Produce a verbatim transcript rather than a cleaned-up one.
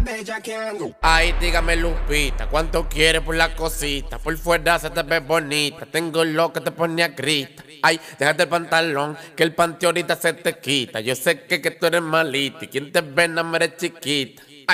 bellaqueando. Ay, dígame Lupita, ¿cuánto quieres por la cosita? Por fuera se te ve bonita, tengo lo que te pone a grita. Ay, déjate el pantalón, que el panty ahorita se te quita. Yo sé que, que tú eres malita y quien te ve no eres chiquita.